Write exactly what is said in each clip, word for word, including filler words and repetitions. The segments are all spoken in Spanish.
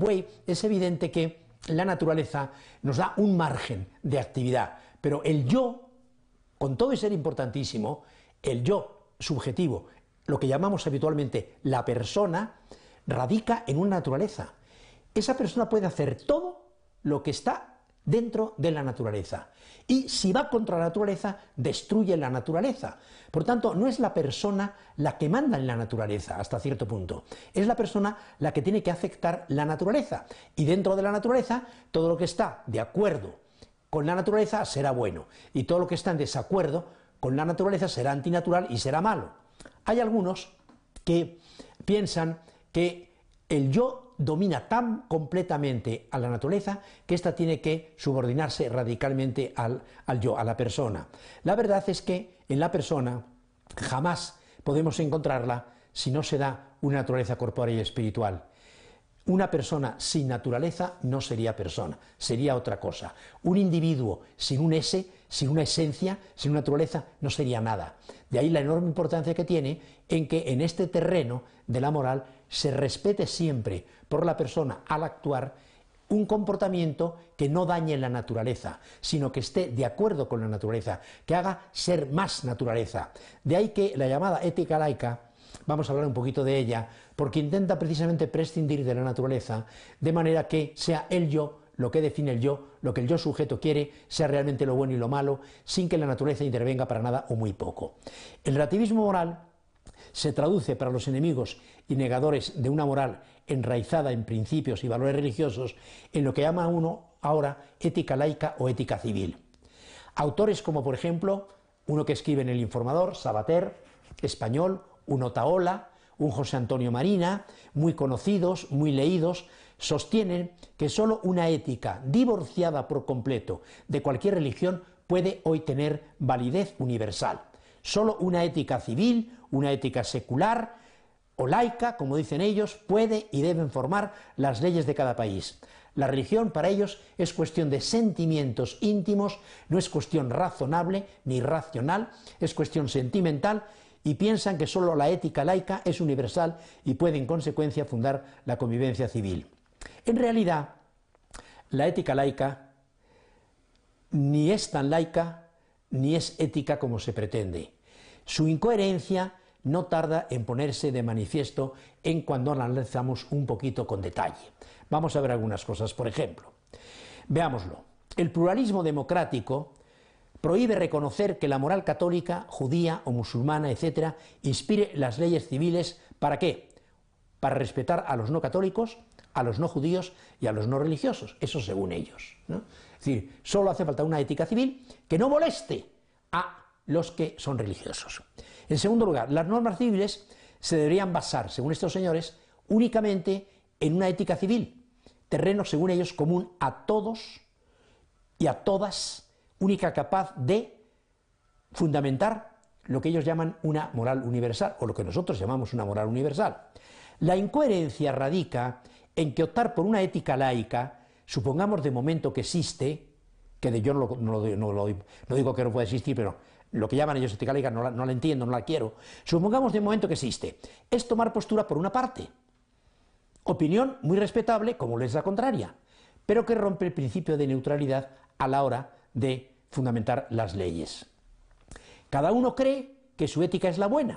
buey, es evidente que la naturaleza nos da un margen de actividad, pero el yo, con todo y ser importantísimo, el yo subjetivo, lo que llamamos habitualmente la persona, radica en una naturaleza. Esa persona puede hacer todo lo que está dentro de la naturaleza, y si va contra la naturaleza, destruye la naturaleza. Por tanto, no es la persona la que manda en la naturaleza hasta cierto punto, es la persona la que tiene que aceptar la naturaleza, y dentro de la naturaleza todo lo que está de acuerdo con la naturaleza será bueno, y todo lo que está en desacuerdo con la naturaleza será antinatural y será malo. Hay algunos que piensan que el yo domina tan completamente a la naturaleza que ésta tiene que subordinarse radicalmente al, al yo, a la persona. La verdad es que en la persona jamás podemos encontrarla si no se da una naturaleza corpórea y espiritual. Una persona sin naturaleza no sería persona, sería otra cosa. Un individuo sin un ese, sin una esencia, sin una naturaleza, no sería nada. De ahí la enorme importancia que tiene en que en este terreno de la moral se respete siempre por la persona al actuar un comportamiento que no dañe la naturaleza, sino que esté de acuerdo con la naturaleza, que haga ser más naturaleza. De ahí que la llamada ética laica, vamos a hablar un poquito de ella, porque intenta precisamente prescindir de la naturaleza, de manera que sea el yo, lo que define el yo, lo que el yo sujeto quiere, sea realmente lo bueno y lo malo, sin que la naturaleza intervenga para nada o muy poco. El relativismo moral se traduce para los enemigos y negadores de una moral enraizada en principios y valores religiosos en lo que llama uno ahora ética laica o ética civil. Autores como, por ejemplo, uno que escribe en El Informador, Sabater, español, un Otaola, un José Antonio Marina, muy conocidos, muy leídos, sostienen que sólo una ética divorciada por completo de cualquier religión puede hoy tener validez universal. Sólo una ética civil, una ética secular o laica, como dicen ellos, puede y deben formar las leyes de cada país. La religión para ellos es cuestión de sentimientos íntimos, no es cuestión razonable ni racional, es cuestión sentimental, y piensan que sólo la ética laica es universal y puede en consecuencia fundar la convivencia civil. En realidad, la ética laica ni es tan laica ni es ética como se pretende. Su incoherencia no tarda en ponerse de manifiesto en cuando la analizamos un poquito con detalle. Vamos a ver algunas cosas, por ejemplo. Veámoslo. El pluralismo democrático prohíbe reconocer que la moral católica, judía o musulmana, etcétera, inspire las leyes civiles. ¿Para qué? Para respetar a los no católicos, a los no judíos y a los no religiosos. Eso según ellos, ¿no? Es decir, solo hace falta una ética civil que no moleste a los que son religiosos. En segundo lugar, las normas civiles se deberían basar, según estos señores, únicamente en una ética civil, terreno, según ellos, común a todos y a todas, única capaz de fundamentar lo que ellos llaman una moral universal, o lo que nosotros llamamos una moral universal. La incoherencia radica en que optar por una ética laica, supongamos de momento que existe, que de yo no, lo, no, lo, no, lo, no digo que no pueda existir, pero lo que llaman ellos ética laica no la, no la entiendo, no la quiero, supongamos de momento que existe, es tomar postura por una parte, opinión muy respetable, como lo es la contraria, pero que rompe el principio de neutralidad a la hora de fundamentar las leyes. Cada uno cree que su ética es la buena,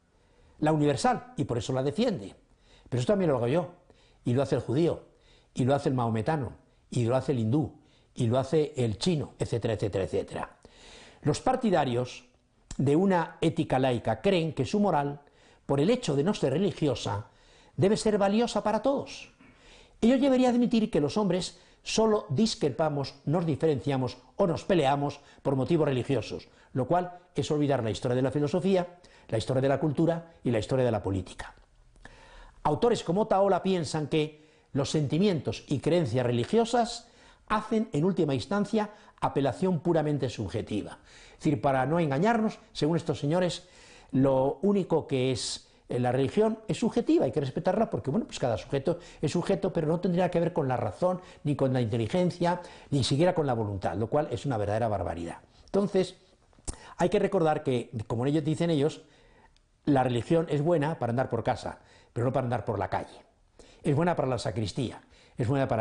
la universal, y por eso la defiende. Pero eso también lo hago yo, y lo hace el judío, y lo hace el maometano, y lo hace el hindú, y lo hace el chino, etcétera, etcétera, etcétera. Los partidarios de una ética laica creen que su moral, por el hecho de no ser religiosa, debe ser valiosa para todos. Ello debería admitir que los hombres solo discrepamos, nos diferenciamos o nos peleamos por motivos religiosos, lo cual es olvidar la historia de la filosofía, la historia de la cultura y la historia de la política. Autores como Otaola piensan que los sentimientos y creencias religiosas hacen en última instancia apelación puramente subjetiva. Es decir, para no engañarnos, según estos señores, lo único que es la religión es subjetiva, hay que respetarla porque, bueno, pues cada sujeto es sujeto, pero no tendría que ver con la razón, ni con la inteligencia, ni siquiera con la voluntad, lo cual es una verdadera barbaridad. Entonces, hay que recordar que, como ellos dicen ellos, la religión es buena para andar por casa, pero no para andar por la calle. Es buena para la sacristía, es buena para